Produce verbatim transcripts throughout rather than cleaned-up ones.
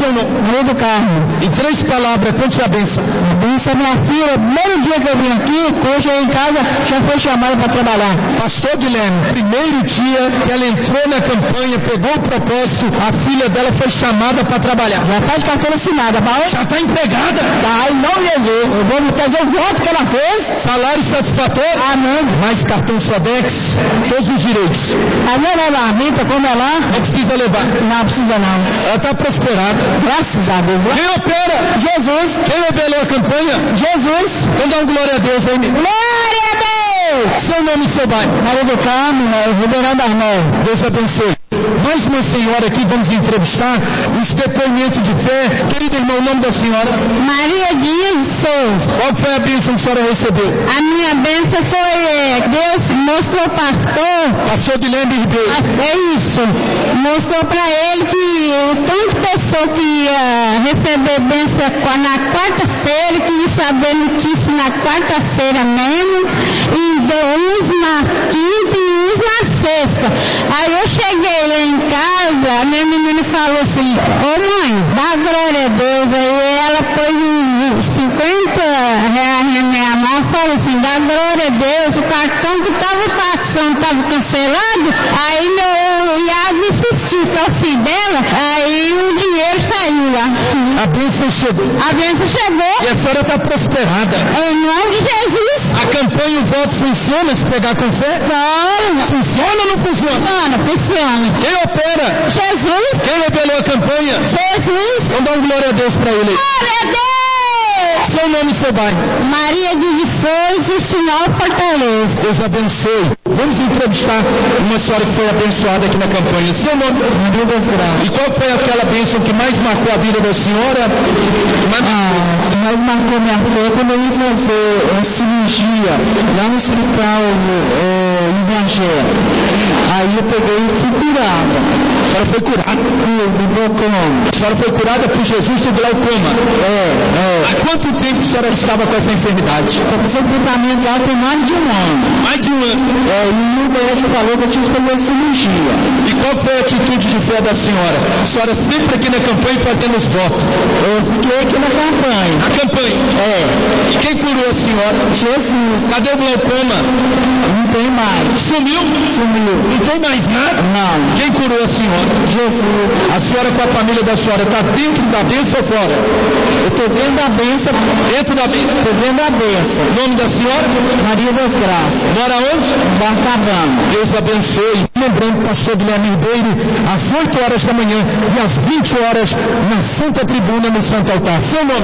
seu nome? Maria do Carmo. Em três palavras, conte a bênção. A bênção é minha filha, no primeiro dia que eu vim aqui, hoje eu em casa, já foi chamada para trabalhar. Pastor Guilherme, primeiro dia que ela entrou na campanha, pegou o propósito, a filha dela foi chamada para trabalhar. Já está de carteira assinada, Baú? Já está empregada. Tá, em nome de Jesus. Eu vou trazer o voto que ela fez. Salário satisfatório. Amém. Mais cartão Sodex, todos os direitos. A minha marmita, como é lá? Não precisa levar. Não precisa não. Ela está prosperada. Graças a Deus. Quem opera? Jesus. Quem revelou a campanha? Jesus. Então dá um glória a Deus aí. Glória a Deus. Seu nome e seu bairro? Maria do Carmo, Ribeirão das Neves. Deus abençoe. Mais uma senhora aqui, vamos entrevistar os depoimentos de fé. Querido irmão, o nome da senhora? Maria Dias Souza. Qual foi a bênção que a senhora recebeu? A minha bênção foi, é, Deus mostrou ao pastor. Pastor Guilherme Ribeiro. É isso. Mostrou para ele que o tanto de pessoa que ia receber bênção na quarta-feira, que ia saber notícia na quarta-feira mesmo, e deu uns na quinta e uns na sexta. Aí eu cheguei lá em casa, a minha menina falou assim, ô mãe, dá glória a Deus. Aí ela pôs cinquenta reais na minha mão e falou assim, dá glória a Deus, o cartão que estava passando estava cancelado. Aí meu Iago insistiu, que é o filho dela, aí o dinheiro saiu lá. A bênção chegou. A bênção chegou. E a senhora está prosperada. Em nome de Jesus. A campanha, o voto funciona se pegar com fé? Não. Funciona ou não funciona? Não, não funciona. Quem opera? Jesus. Quem revelou a campanha? Jesus. Então dá um glória a Deus para ele. Glória a Deus. Seu nome e seu bairro? Maria de Souza e Sinal Fortaleza. Deus abençoe. Vamos entrevistar uma senhora que foi abençoada aqui na campanha. Seu nome? Maria das Graças. E qual foi aquela bênção que mais marcou a vida da senhora? Ah, mais marcou minha fé quando eu ia fazer a cirurgia lá no hospital é, Evangelho. Aí eu peguei e fui curada. A senhora foi curada? Do glaucoma. A senhora foi curada por Jesus do glaucoma? É, é. Há quanto tempo a senhora estava com essa enfermidade? Estou fazendo tratamento lá tem mais de um ano. Mais de um ano. É, e o médico falou que eu tinha que fazer a cirurgia. E qual foi a atitude de fé da senhora? A senhora sempre aqui na campanha fazendo os votos. Eu fiquei aqui na campanha. Na campanha? É. E quem curou a senhora? Jesus. Cadê o glaucoma? Não tem mais. Sumiu? Sumiu. Não tem mais nada? Não. Quem curou a senhora? Jesus. A senhora com a família da senhora está dentro da bênção ou fora? Eu estou dentro da bênção. Dentro da bênção? Estou dentro da bênção. O nome da senhora? Maria das Graças. Mora onde? Barcabana. Deus abençoe. Lembrando, pastor Guilherme Ribeiro, às oito horas da manhã e às vinte horas na Santa Tribuna, no Santo Altar. Seu nome?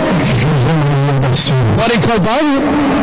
Mora em qual bairro?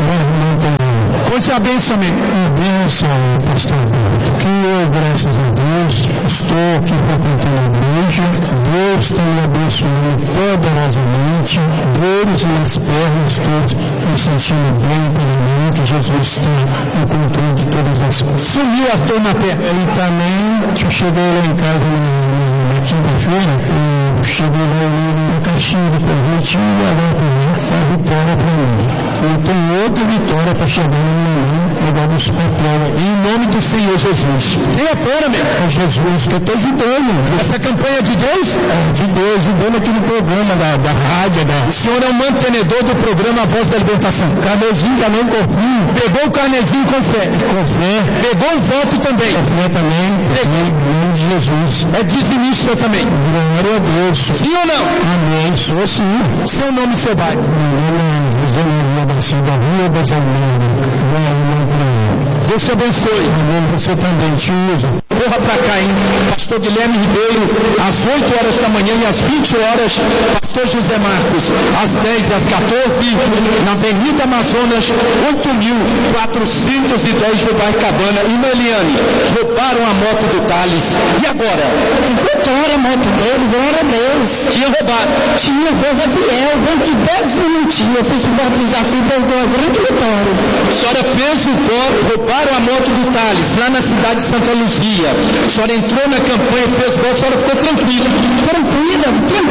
Conte a bênção, amigo. A bênção, pastor Alberto, que eu, graças a Deus, estou aqui frequentando a igreja, Deus tem me abençoado poderosamente, dores nas pernas, estou me sentindo bem plenamente, Jesus está no controle de todas as coisas. Sumiu a dor na perna. E também, eu cheguei lá em casa na, na quinta-feira, eu cheguei lá na caixinha de presente e agora a vitória para mim. Eu tenho outra vitória para chegar na minha mão, pegar nos papéis. Em nome do Senhor Jesus. Quem opera, meu? É Jesus, que eu estou ajudando. Essa campanha é de Deus? É de Deus, ajudando aqui no programa da, da rádio. Da... O senhor é o mantenedor do programa Voz da Libertação. Carnezinho também confio. Pegou o carnezinho com fé. Com fé. Pegou o voto também. Com fé também. Pegou. Em nome de Jesus. É dizimista também. Glória a Deus. Sim ou não? Amém. Sou sim. Seu nome e seu bairro? Meu nome é José Maria da Silva Rua das Almeiras. Deus te abençoe. Amém. Você também te usa. Corra para cá, hein? Pastor Guilherme Ribeiro, às oito horas da manhã e às vinte horas, Pastor José Marcos, às dez e às quatorze, na Avenida Amazonas, oito mil quatrocentos e dez no bairro Cabana. E Meliane, roubaram a moto do Thales. E agora? Vitória a moto dele, glória a Deus. Tinha roubado. Tinha, Deus é fiel, dentro de dez minutinhos eu fiz um desafio, Deus deu uma grande vitória. A senhora fez o voto, roubaram a moto do Thales, lá na cidade de Santa Luzia. A senhora entrou na campanha, fez voto, a senhora ficou tranquila. Tranquila, tranquila,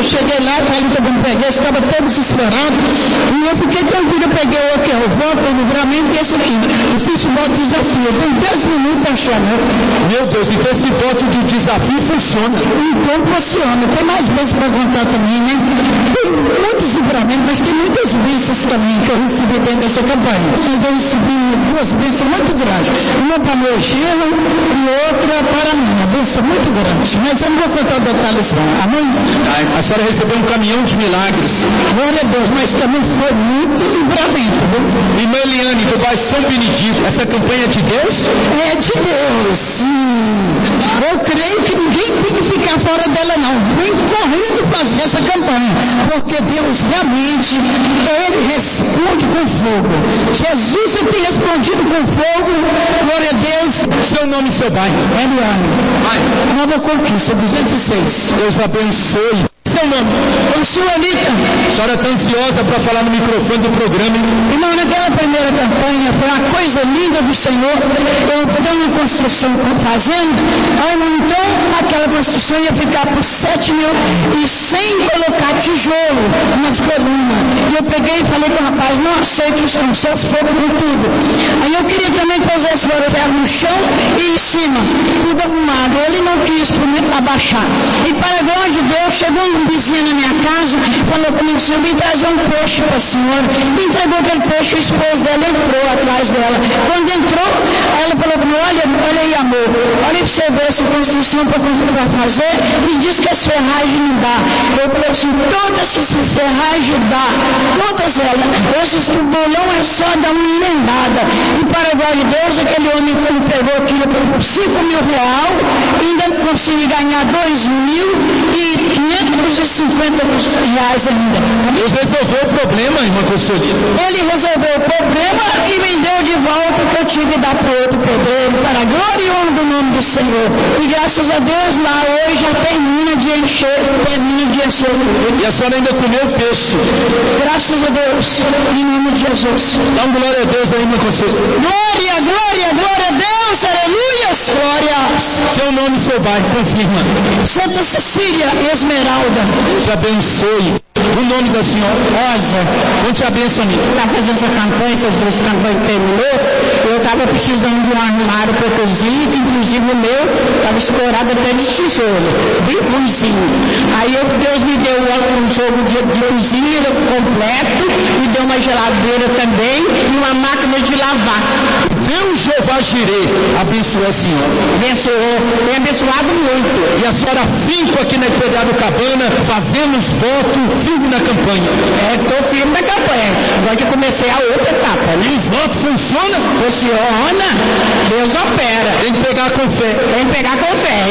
eu cheguei lá, falei que eu peguei, estava todo desesperado, e eu fiquei tranquilo, eu peguei o que eu voto, o livramento e esse aqui. Eu fiz o voto desafio, eu tenho dez minutos achando. Meu Deus, então esse voto do desafio funciona. Então funciona, tem mais vezes para contar também, né? Tem muitos livramentos, mas tem muitas bênçãos também que eu recebi dentro dessa campanha. Mas eu recebi duas bênçãos muito grandes, uma para meu genro e outra para mim, uma bênção muito grande. Mas eu não vou contar detalhes não, amém? A senhora recebeu um caminhão de milagres. Glória a Deus, mas também foi muito livramento, viu? Irmã Eliane, do bairro São Benedito, essa campanha é de Deus? É de Deus, sim. Eu creio que ninguém tem que ficar fora dela não. Vem correndo fazer essa campanha, porque Deus realmente, Ele responde com fogo. Jesus Ele tem respondido com fogo, glória a Deus. Seu nome e seu bairro? Eliane. Nova Conquista, duzentos e seis. Deus abençoe. Seu nome? Eu sou Anitta. A senhora está ansiosa para falar no microfone do programa, hein? Irmão, naquela primeira campanha foi uma coisa linda do Senhor. Eu tenho uma construção fazendo, aí, então aquela construção ia ficar por sete mil e sem colocar tijolo nas colunas. E eu peguei e falei com o rapaz, não aceito isso, não, só fogo com tudo. Aí eu queria também que pusesse ferro no chão e em cima, tudo arrumado. Ele não quis abaixar. E para a glória de Deus, chegou um vizinho na minha casa, falou comigo, senhor, vim trazer um peixe para a senhora. Me entregou aquele peixe, o esposo dela entrou atrás dela. Quando entrou, ela falou comigo, olha, olha aí, amor, olha para você ver essa construção para fazer, e diz que as ferragens não dá. Eu falei assim, todas essas ferragens dá, todas elas. Esses tubolão é só dar uma emendada. E para a glória de Deus, aquele homem que pegou aquilo por cinco mil reais, ainda consegui ganhar dois mil e quinhentos e cinquenta reais ainda. Deus resolveu o problema, irmã Consolida. Ele resolveu o problema e me deu de volta o que eu tive que dar para outro pedreiro, para a glória e honra do nome do Senhor. E graças a Deus lá hoje já termina de encher, termina de encher. E a senhora ainda comeu peixe. Graças a Deus, em nome de Jesus. Dá um glória a Deus aí, irmã Consolida. Glória, glória, glória a Deus, aleluia, glória. Seu nome e seu bairro, confirma. Santa Cecília Esmeralda. Deus abençoe. O nome da senhora? Rosa. Conte a bênção, amigo. Está fazendo essa campanha, essas duas campanhas terminou. Eu estava precisando de um armário para cozinha, que inclusive o meu estava escorado até de tijolo, bem ruimzinho. Aí eu, Deus me deu um jogo de, de cozinha completo, me deu uma geladeira também e uma máquina de lavar. Deus Jeová Jireh abençoou a senhora. Abençoou, tem abençoado muito. E a senhora finco aqui na Empedrado Cabana, fazendo os votos, firme na campanha. É, estou firme na campanha. Agora que comecei a outra etapa, né? E o voto funciona? Funciona. Deus opera. Tem que pegar com fé. Tem que pegar com fé.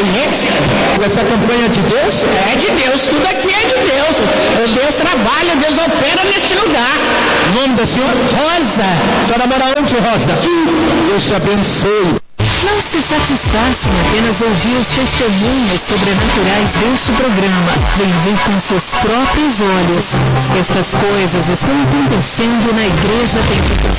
E essa campanha é de Deus? É de Deus. Tudo aqui é de Deus. Deus trabalha, Deus opera neste lugar. O nome da senhora? Rosa. A senhora mora onde, Rosa? Sim. Deus te abençoe. Não se satisfaça em apenas ouvir os testemunhos sobrenaturais deste programa. Vem ver com seus próprios olhos. Estas coisas estão acontecendo na Igreja Pentecostal.